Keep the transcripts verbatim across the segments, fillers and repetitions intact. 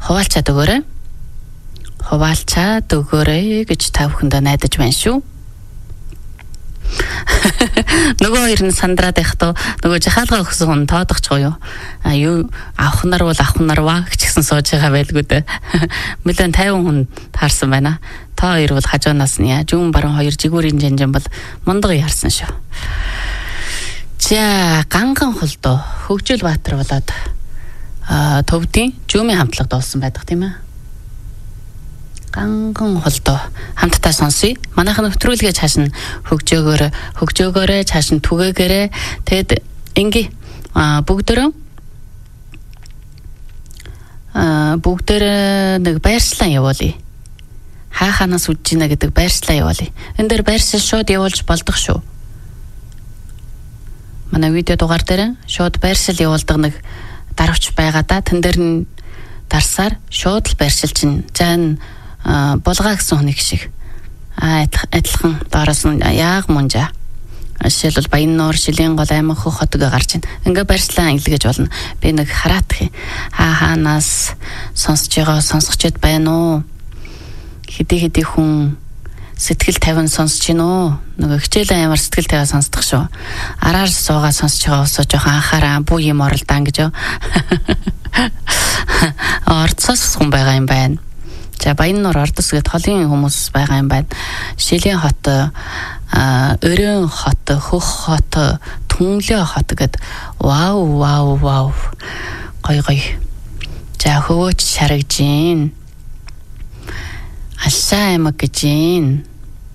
хуваалцаад өгөөрэй. Хуваалцаад өгөөрэй гэж та бүхэндээ найдаж байна шүү. Нөгөө хоёр нь сандраад байхдаа нөгөө жахаалгаа өгсөн хүн тоодохгүй юу? А юу авах нар бол авах нар ваа гэжсэн сууж байгаа байлгүй дээ. Мөлөн тавин хүн таарсан байна. Та хоёр бол хажуунаас нь яаж юм баруун хоёр жигүүрийн жанжан бол мундаг ярсан шүү. За ганган холдоо Хөгжил Баатар болоод а төвдийн Жүүмийн хамтлаг дуулсан байдаг тийм ээ. Ганган холдоо хамтдаа сонсъё. Манайхан нэвтрүүлгээ цааш нь хөгжөөгөөрэ хөгжөөгөөрэ цааш нь түгээгээрэ тэгэд ингээ бүгдөө а бүгдөө нэг байршлаа явуулъя. Хаа ханаас үдж гинэ гэдэг байршлаа явуулъя. Энд дээр байршил шууд явуулж болдог шүү. Манай видео дугаар дээр шууд байршил явуулдаг нэг даравч байгаа да. Тэн дээр нь дарсаар шууд л байршил чинь зайн булгаа гэсэн хүнийг шиг а адилхан доороос нь яг мунжаа жишээлбэл Баяннуур Шилийн гол аймаг хөх хотог гарч ийн ингээ барьслаа илгээж болно. Би нэг хараадах хаа хаанаас сонсож байгаа сонсогчд байна уу? Хэдий хэдий хүн сэтгэл тавин сонсож гин үү? Нөгөө хичээлийн амар сэтгэл тавиа сонсдог шүү. Араар суугаа сонсож байгаа усоо жоохон анхаараа бүү юм оролдоо гэж юу. Орцоос хүн байгаа юм байна. За Баяннуур Ордос гэд холын хүмүүс байгаа юм байна. Шилийн хот, Өрөөн хот, Хөх хот, Түнлээ хот гэд вау вау вау. Гой гой. За хөвөөч шарагжин. Алшаа аймаг гэжин.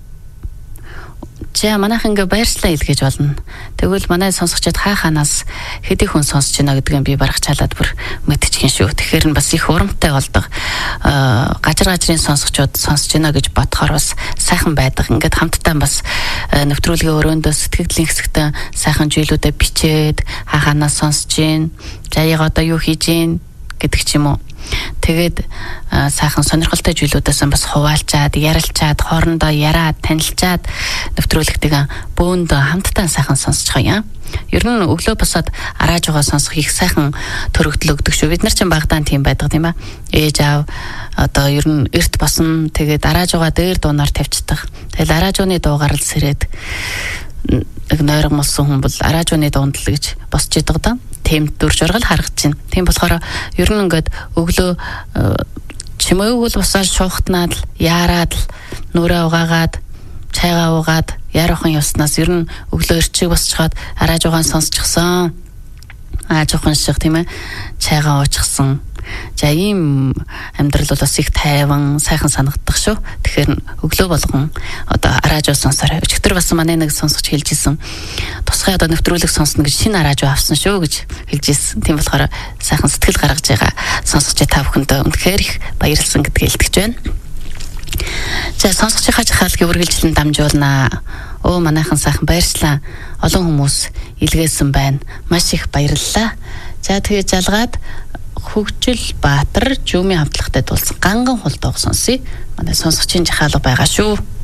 За манайх ингээ байршлаа илгээж болно. Тэгвэл манай сонсогчид хаа ханаас хэдий хүн сонсож байна гэдгийг би барах чалаад бүр мэдчихин шүү. Тэгэхээр нь бас их урамтай болдог. Аа гажир гажрын сонсогчид сонсож байна гэж бодохоор бас сайхан байдаг. Ингээд хамтдаа бас нэвтрүүлгээ өрөөндөө сэтгэлийн хэсэгтээ сайхан зүйлүүдэд бичээд хаа ханаас сонсож байна. За яг одоо юу хийж байна гэдэг ч юм уу. Тэгээд сайхан сонирхолтой зүйлүүдээс бас хуваалцаад, ярилцаад, хоорондоо яраад, танилцаад нэвтрүүлэгтэйг бөөнд хамтдаа сайхан сонсож байгаа юм. Ер нь өглөө босоод арааж байгаа сонсох их сайхан төрөгдөл өгдөг шүү. Бид нар ч багтаан тийм байдаг тийм ба. Ээж аав одоо ер нь эрт босно. Тэгээд арааж байгаа дээр дуунаар тавьчихдаг. Тэгэл араажууны дуугаар л сэрээд нэг нойрон болсон хүн бол араажууны дуунд л гэж босч идэг да. Тийм дүр жургал харагдаж байна. Тийм болохоор ер нь ингээд өглөө чимээгүй бол босоод шуухтнаад л яарад л нүрээ угаагаад чайгаа уугаад яруухан явснаас ер нь өглөө эрчиг босчиход арааж угаан сонсчихсон. Аа жоохон шиг тийм ээ чайгаа уучихсан. За ийм амьдрал бол бас их тайван сайхан санагддаг шүү. Тэгэхээр өглөө болгон одоо араажуу сонсорой. Өчигдөр бас манай нэг сонсогч хэлжсэн. Тусгай одоо нэвтрүүлэг сонсно гэж шинэ араажуу авсан шүү гэж хэлжсэн. Тийм болохоор сайхан сэтгэл гаргаж байгаа сонсогч та бүхэндээ үнэхээр их баярлсан гэдгийг хэлтгэж байна. За сонсогчийнхаа жахаалгыг үргэлжлэн дамжуулнаа. Оо манайхан сайхан баярлалаа. Олон хүмүүс илгээсэн байна. Маш их баярлалаа. За тэгээ жалгаад Хөгжил Баатар Жүүмийн хамтлагтай дуулсан ганган холдоог сонсъё. Манай сонсогчийн жахаалга байгаа шүү.